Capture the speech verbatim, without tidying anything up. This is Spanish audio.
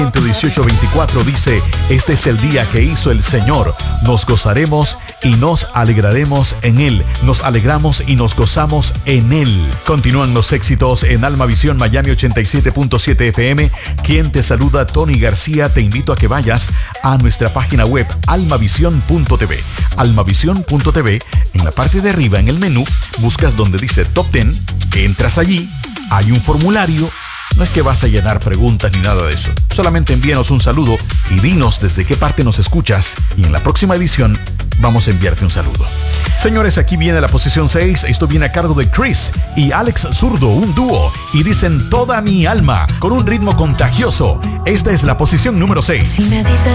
dieciocho veinticuatro dice: este es el día que hizo el Señor, nos gozaremos y nos alegraremos en él, nos alegramos y nos gozamos en él. Continúan los éxitos en Alma Visión Miami ochenta y siete punto siete F M. Quien te saluda, Tony García. Te invito a que vayas a nuestra página web almavisión punto t v. almavisión punto t v. En la parte de arriba, en el menú, buscas donde dice Top diez, entras allí, hay un formulario. No es que vas a llenar preguntas ni nada de eso. Solamente envíanos un saludo y dinos desde qué parte nos escuchas, y en la próxima edición vamos a enviarte un saludo. Señores, aquí viene la posición seis. Esto viene a cargo de Chris y Alex Zurdo, un dúo, y dicen Toda mi alma, con un ritmo contagioso. Esta es la posición número seis. Si me dice